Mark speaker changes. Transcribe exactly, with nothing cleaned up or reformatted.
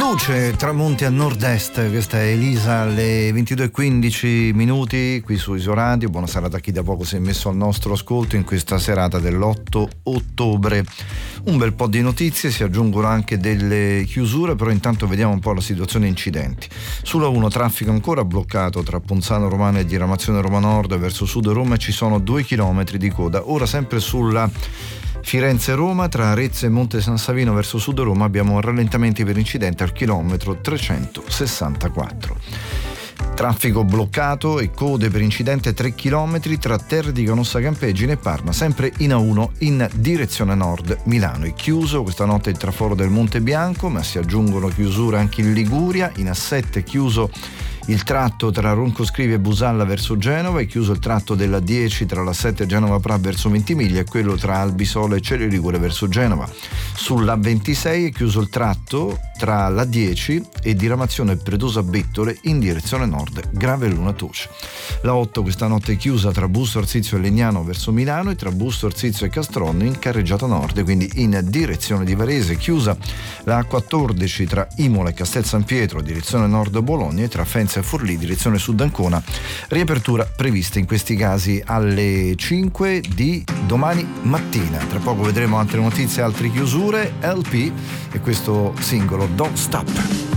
Speaker 1: Luce, tramonti a nord-est, questa è Elisa alle ventidue e quindici minuti qui su Isoradio. Buona serata a chi da poco si è messo al nostro ascolto in questa serata dell'otto ottobre. Un bel po' di notizie, si aggiungono anche delle chiusure, però intanto vediamo un po' la situazione incidenti. Sulla uno traffico ancora bloccato tra Ponzano Romano e diramazione Roma Nord verso sud Roma, ci sono due chilometri di coda. Ora sempre sulla Firenze-Roma tra Arezzo e Monte San Savino verso sud Roma abbiamo rallentamenti per incidente al chilometro trecentosessantaquattro. Traffico bloccato e code per incidente tre chilometri tra Terre di Canossa Campeggine e Parma, sempre in A uno in direzione nord Milano. È chiuso questa notte il traforo del Monte Bianco, ma si aggiungono chiusure anche in Liguria. In A sette è chiuso il tratto tra Roncoscrivi e Busalla verso Genova, è chiuso il tratto della dieci tra la sette Genova Pra verso Ventimiglia e quello tra Albisola e Celle Ligure verso Genova. Sulla ventisei è chiuso il tratto tra la dieci e diramazione Predosa Bettole in direzione nord Gravelluna Toce. La otto questa notte è chiusa tra Busto Arsizio e Legnano verso Milano e tra Busto Arsizio e Castronno in carreggiata nord, quindi in direzione di Varese. Chiusa la quattordici tra Imola e Castel San Pietro direzione nord Bologna e tra Fenza e Forlì direzione sud Ancona. Riapertura prevista in questi casi alle cinque di domani mattina. Tra poco vedremo altre notizie, altre chiusure. L P e questo singolo Don't Stop.